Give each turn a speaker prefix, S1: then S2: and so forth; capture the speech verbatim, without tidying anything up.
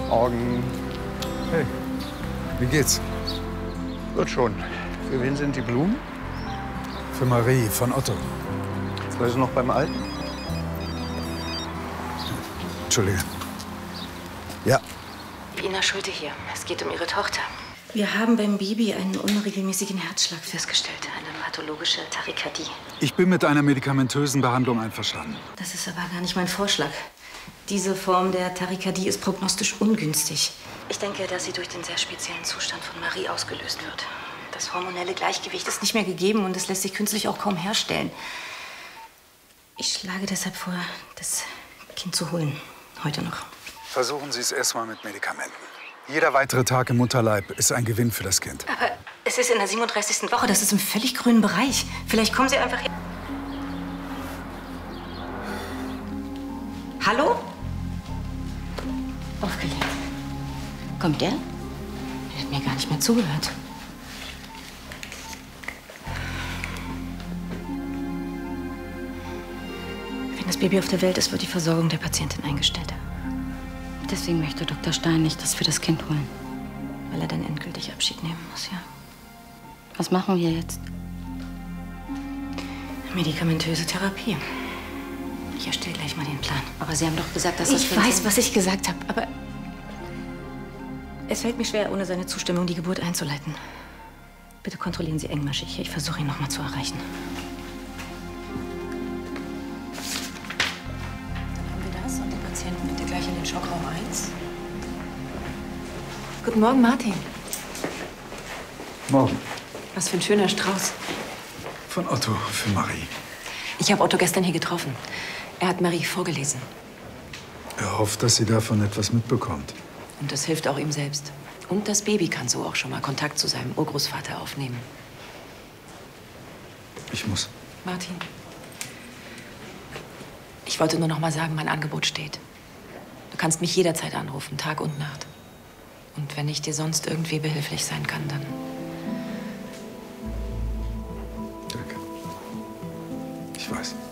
S1: Morgen.
S2: Hey, wie geht's?
S1: Wird schon. Für wen sind die Blumen?
S2: Für Marie von Otto.
S1: Ist noch beim Alten?
S2: Entschuldige. Ja.
S3: Ina Schulte hier. Es geht um Ihre Tochter. Wir haben beim Baby einen unregelmäßigen Herzschlag festgestellt. Eine pathologische Tachykardie.
S2: Ich bin mit einer medikamentösen Behandlung einverstanden.
S3: Das ist aber gar nicht mein Vorschlag. Diese Form der Tachykardie ist prognostisch ungünstig. Ich denke, dass sie durch den sehr speziellen Zustand von Marie ausgelöst wird. Das hormonelle Gleichgewicht ist nicht mehr gegeben und es lässt sich künstlich auch kaum herstellen. Ich schlage deshalb vor, das Kind zu holen. Heute noch.
S2: Versuchen Sie es erstmal mit Medikamenten. Jeder weitere Tag im Mutterleib ist ein Gewinn für das Kind.
S3: Aber es ist in der siebenunddreißigsten Woche. Das ist im völlig grünen Bereich. Vielleicht kommen Sie einfach her. Hallo? Aufgelegt. Kommt der? Er hat mir gar nicht mehr zugehört. Wenn das Baby auf der Welt ist, wird die Versorgung der Patientin eingestellt.
S4: Deswegen möchte Doktor Stein nicht, dass wir das Kind holen.
S3: Weil er dann endgültig Abschied nehmen muss, ja.
S4: Was machen wir jetzt?
S3: Medikamentöse Therapie. Ich erstelle gleich mal den Plan.
S4: Aber Sie haben doch gesagt, dass das
S3: Ich
S4: Kind
S3: weiß, was ich gesagt habe, aber es fällt mir schwer, ohne seine Zustimmung die Geburt einzuleiten. Bitte kontrollieren Sie engmaschig. Ich versuche ihn noch mal zu erreichen.
S5: Und den Patienten bitte gleich in den Schockraum eins. Guten Morgen, Martin.
S2: Morgen.
S5: Was für ein schöner Strauß.
S2: Von Otto für Marie.
S5: Ich habe Otto gestern hier getroffen. Er hat Marie vorgelesen.
S2: Er hofft, dass sie davon etwas mitbekommt.
S5: Und das hilft auch ihm selbst. Und das Baby kann so auch schon mal Kontakt zu seinem Urgroßvater aufnehmen.
S2: Ich muss.
S5: Martin. Ich wollte nur noch mal sagen, mein Angebot steht. Du kannst mich jederzeit anrufen, Tag und Nacht. Und wenn ich dir sonst irgendwie behilflich sein kann, dann...
S2: Danke. Ich weiß.